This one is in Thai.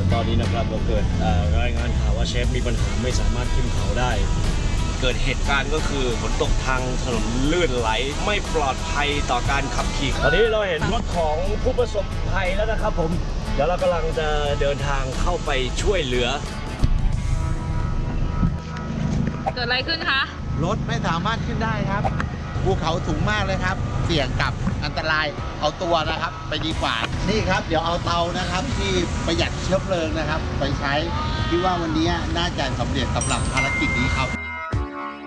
ตอนนี้นะครับเราเกิดรายงานข่าวว่าเชฟมีปัญหาไม่สามารถขึ้นเขาได้เกิดเหตุการณ์ก็คือฝนตกทางถนนลื่นไหลไม่ปลอดภัยต่อการขับขี่ตอนนี้เราเห็นรถของผู้ประสบภัยแล้วนะครับผมเดี๋ยวเรากำลังจะเดินทางเข้าไปช่วยเหลือเกิดอะไรขึ้นคะรถไม่สามารถขึ้นได้ครับภูเขาสูงมากเลยครับเสี่ยงกับอันตรายเอาตัวนะครับไปดีกว่านี่ครับเดี๋ยวเอาเตานะครับที่ประหยัดเชื้อเพลิงนะครับไปใช้คิดว่าวันนี้น่าจะสำเร็จสำหรับภารกิจนี้ครับ